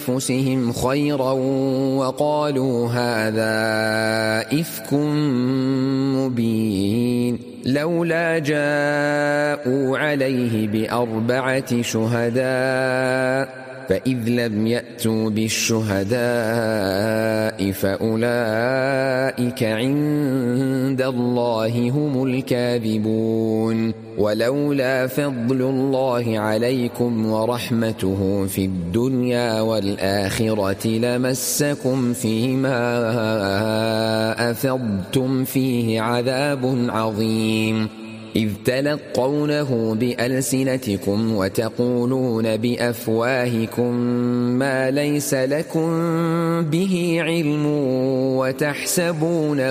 أنفسهم خيرا وقالوا هذا إفك مبين لولا جاءوا عليه ب4 شهداء فإذ لم يأتوا بالشهداء فأولئك عند الله هم الكاذبون ولولا فضل الله عليكم ورحمته في الدنيا والآخرة لمسكم فيما أفضتم فيه عذاب عظيم إذ تلقونه بألسنتكم وتقولون بأفواهكم ما ليس لكم به علم وتحسبونه